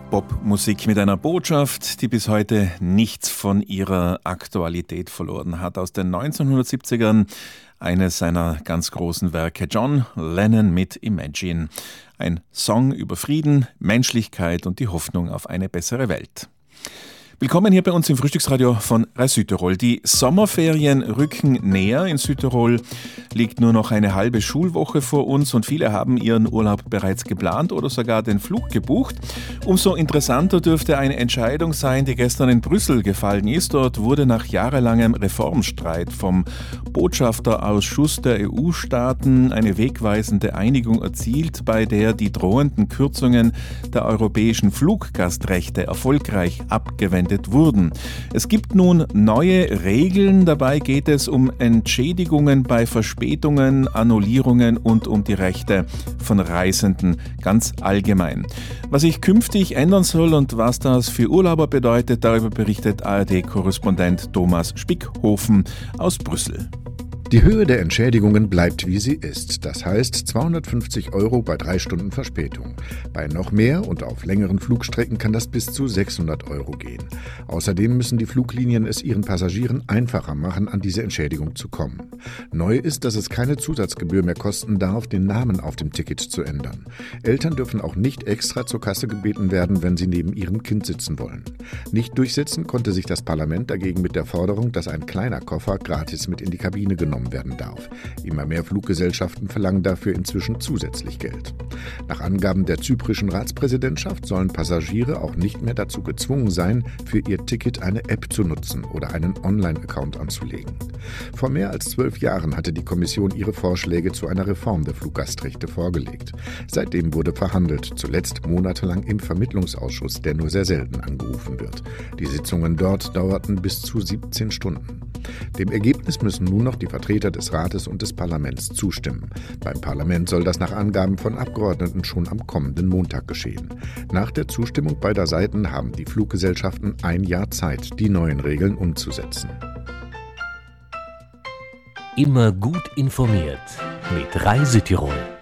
Popmusik mit einer Botschaft, die bis heute nichts von ihrer Aktualität verloren hat. Aus den 1970ern eines seiner ganz großen Werke, John Lennon mit Imagine. Ein Song über Frieden, Menschlichkeit und die Hoffnung auf eine bessere Welt. Willkommen hier bei uns im Frühstücksradio von Reis Südtirol. Die Sommerferien rücken näher. In Südtirol liegt nur noch eine halbe Schulwoche vor uns und viele haben ihren Urlaub bereits geplant oder sogar den Flug gebucht. Umso interessanter dürfte eine Entscheidung sein, die gestern in Brüssel gefallen ist. Dort wurde nach jahrelangem Reformstreit vom Botschafterausschuss der EU-Staaten eine wegweisende Einigung erzielt, bei der die drohenden Kürzungen der europäischen Fluggastrechte erfolgreich abgewendet wurden. Es gibt nun neue Regeln. Dabei geht es um Entschädigungen bei Verspätungen, Annullierungen und um die Rechte von Reisenden ganz allgemein. Was sich künftig ändern soll und was das für Urlauber bedeutet, darüber berichtet ARD-Korrespondent Thomas Spickhofen aus Brüssel. Die Höhe der Entschädigungen bleibt, wie sie ist. Das heißt 250 € bei 3 Stunden Verspätung. Bei noch mehr und auf längeren Flugstrecken kann das bis zu 600 € gehen. Außerdem müssen die Fluglinien es ihren Passagieren einfacher machen, an diese Entschädigung zu kommen. Neu ist, dass es keine Zusatzgebühr mehr kosten darf, den Namen auf dem Ticket zu ändern. Eltern dürfen auch nicht extra zur Kasse gebeten werden, wenn sie neben ihrem Kind sitzen wollen. Nicht durchsetzen konnte sich das Parlament dagegen mit der Forderung, dass ein kleiner Koffer gratis mit in die Kabine genommen werden darf. Immer mehr Fluggesellschaften verlangen dafür inzwischen zusätzlich Geld. Nach Angaben der zyprischen Ratspräsidentschaft sollen Passagiere auch nicht mehr dazu gezwungen sein, für ihr Ticket eine App zu nutzen oder einen Online-Account anzulegen. Vor mehr als 12 Jahren hatte die Kommission ihre Vorschläge zu einer Reform der Fluggastrechte vorgelegt. Seitdem wurde verhandelt, zuletzt monatelang im Vermittlungsausschuss, der nur sehr selten angerufen wird. Die Sitzungen dort dauerten bis zu 17 Stunden. Dem Ergebnis müssen nun noch die Vertreter des Rates und des Parlaments zustimmen. Beim Parlament soll das nach Angaben von Abgeordneten schon am kommenden Montag geschehen. Nach der Zustimmung beider Seiten haben die Fluggesellschaften ein Jahr Zeit, die neuen Regeln umzusetzen. Immer gut informiert mit Reis Südtirol.